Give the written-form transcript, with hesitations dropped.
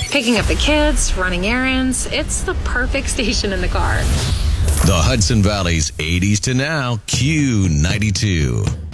picking up the kids, running errands. It's the perfect station in the car. The Hudson Valley's 80s to now, Q92.